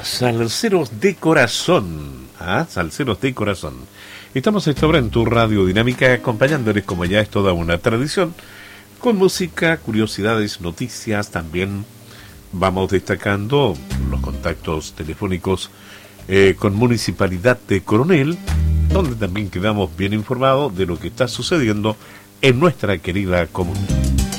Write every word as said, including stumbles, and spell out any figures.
Salseros de corazón, ¿ah? Salseros de corazón. Estamos a esta hora en tu radio dinámica, acompañándoles como ya es toda una tradición, con música, curiosidades, noticias. También vamos destacando los contactos telefónicos eh, con Municipalidad de Coronel, donde también quedamos bien informados de lo que está sucediendo en nuestra querida comuna.